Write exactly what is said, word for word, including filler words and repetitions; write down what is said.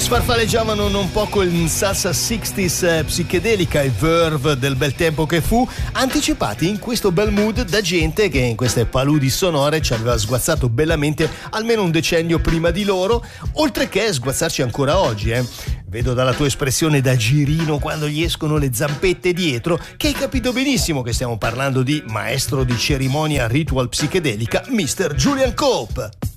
Sfarfaleggiavano non poco il salsa sessanta psichedelica e verve del bel tempo che fu, anticipati in questo bel mood da gente che in queste paludi sonore ci aveva sguazzato bellamente almeno un decennio prima di loro, oltre che sguazzarci ancora oggi, eh. Vedo dalla tua espressione da girino quando gli escono le zampette dietro che hai capito benissimo che stiamo parlando di maestro di cerimonia ritual psichedelica mister Julian Cope.